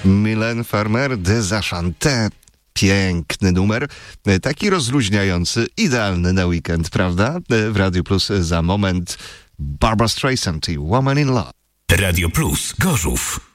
Mylène Farmer, Desenchanté. Piękny numer, taki rozluźniający, idealny na weekend, prawda? W Radio Plus za moment Barbra Streisand i Woman in Love. Radio Plus Gorzów.